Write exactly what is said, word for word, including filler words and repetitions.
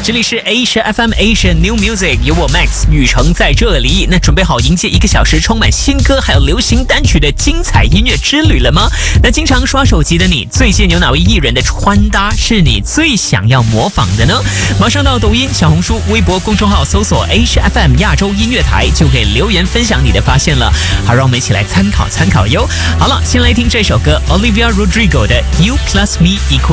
这里是 Asia F M Asia New Music， 有我 Max 雨橙在这里。那准备好迎接一个小时充满新歌还有流行单曲的精彩音乐之旅了吗？那经常刷手机的你，最近有哪位艺人的穿搭是你最想要模仿的呢？马上到抖音、小红书、微博公众号搜索 Asia F M 亚洲音乐台，就可以留言分享你的发现了。好，让我们一起来参考参考哟。好了，先来听这首歌 Olivia Rodrigo 的 You Plus Me Equal